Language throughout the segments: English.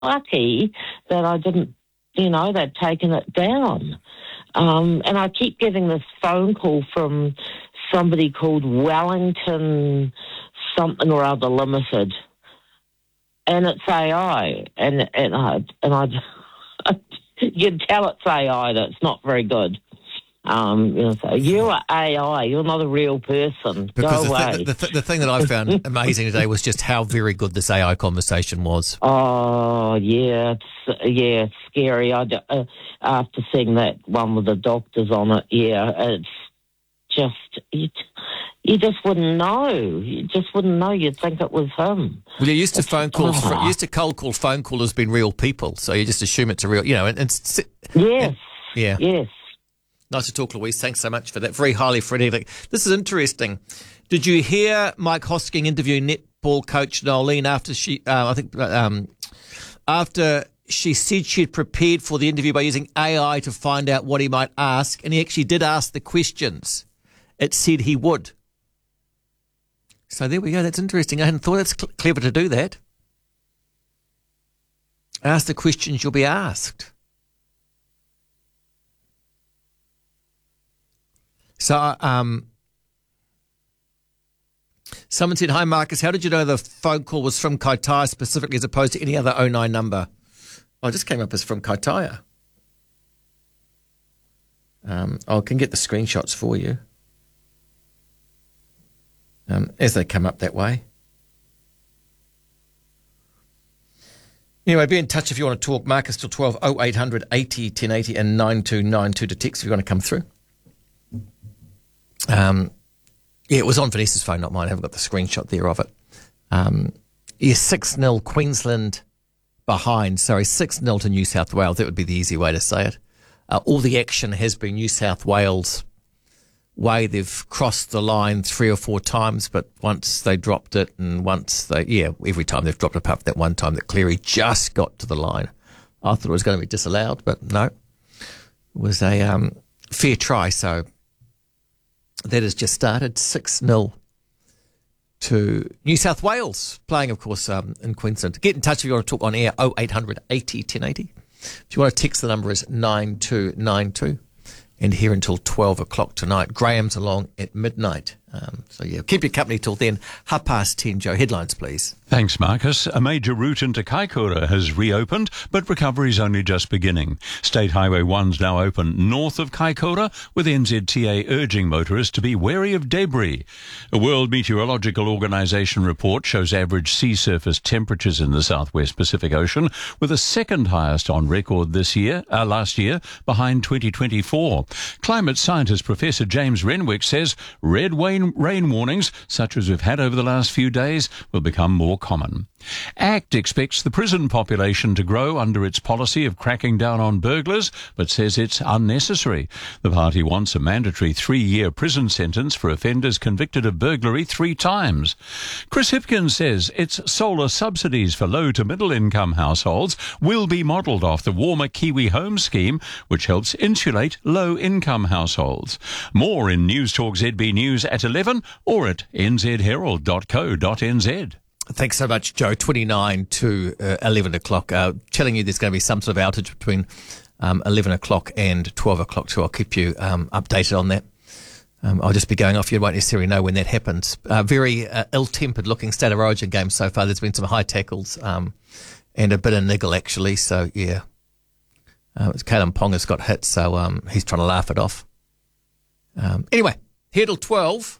lucky that I didn't, they'd taken it down. And I keep getting this phone call from somebody called Wellington something or other Limited, and it's AI, and I you can tell it's AI. That's not very good. So you are AI. You're not a real person. Because Go away. the thing that I found amazing today was just how very good this AI conversation was. Oh yeah, it's scary. After seeing that one with the doctors on it, it's just you just wouldn't know. You just wouldn't know. You'd think it was him. Well, you used to cold call phone callers being real people, so you just assume it's a real, Yes. Yeah. Yes. Nice to talk, Louise. Thanks so much for that. Very highly frenetic. This is interesting. Did you hear Mike Hosking interview netball coach Nolene after after she said she had prepared for the interview by using AI to find out what he might ask, and he actually did ask the questions it said he would. So there we go. That's interesting. I hadn't thought it's clever to do that. Ask the questions you'll be asked. So, someone said, "Hi, Marcus. How did you know the phone call was from Kaitaia specifically as opposed to any other 09 number?" Well, it just came up as from Kaitaia. I can get the screenshots for you as they come up that way. Anyway, be in touch if you want to talk. Marcus till 12, 0800 80 1080 and 9292 to text if you want to come through. It was on Vanessa's phone, not mine. I haven't got the screenshot there of it. 6-0 Queensland behind. 6-0 to New South Wales. That would be the easy way to say it. All the action has been New South Wales way. They've crossed the line 3 or 4 times, but once they dropped it and every time they've dropped it apart from that one time that Cleary just got to the line. I thought it was going to be disallowed, but no. It was a fair try, so that has just started. 6-0 to New South Wales, playing, of course, in Queensland. Get in touch if you want to talk on air, 0800 80 1080. If you want to text, the number is 9292. And here until 12 o'clock tonight. Graham's along at midnight. Keep your company till then. 10:30, Joe. Headlines, please. Thanks, Marcus. A major route into Kaikoura has reopened, but recovery's only just beginning. State Highway 1's now open north of Kaikoura, with NZTA urging motorists to be wary of debris. A World Meteorological Organization report shows average sea surface temperatures in the southwest Pacific Ocean, with the second highest on record last year, behind 2024. Climate scientist Professor James Renwick says red rain warnings, such as we've had over the last few days, will become more common. ACT expects the prison population to grow under its policy of cracking down on burglars, but says it's unnecessary. The party wants a mandatory 3-year prison sentence for offenders convicted of burglary 3 times. Chris Hipkins says its solar subsidies for low to middle income households will be modelled off the Warmer Kiwi Home Scheme, which helps insulate low income households. More in News Talk ZB News at 11 or at nzherald.co.nz. Thanks so much, Joe. 29 to 11 o'clock. Telling you there's going to be some sort of outage between 11 o'clock and 12 o'clock too. I'll keep you updated on that. I'll just be going off. You won't necessarily know when that happens. Very ill-tempered looking State of Origin game so far. There's been some high tackles and a bit of niggle actually. So, yeah. Kalen Ponga's got hit, so he's trying to laugh it off. Anyway, here till 12.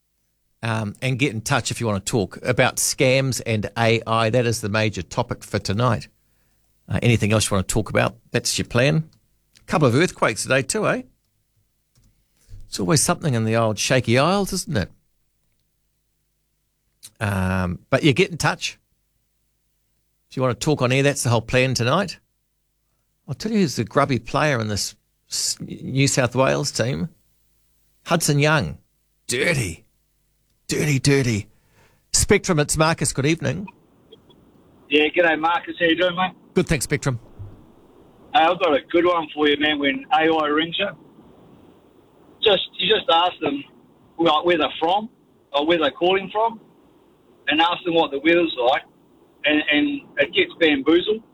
And get in touch if you want to talk about scams and AI. That is the major topic for tonight. Anything else you want to talk about? That's your plan. A couple of earthquakes today too, eh? It's always something in the old shaky isles, isn't it? But you get in touch. If you want to talk on air, that's the whole plan tonight. I'll tell you who's the grubby player in this New South Wales team. Hudson Young. Dirty. Spectrum, it's Marcus. Good evening. Yeah, g'day, Marcus. How you doing, mate? Good, thanks, Spectrum. I've got a good one for you, man. When AI rings you, you just ask them where they're from or where they're calling from, and ask them what the weather's like, and it gets bamboozled.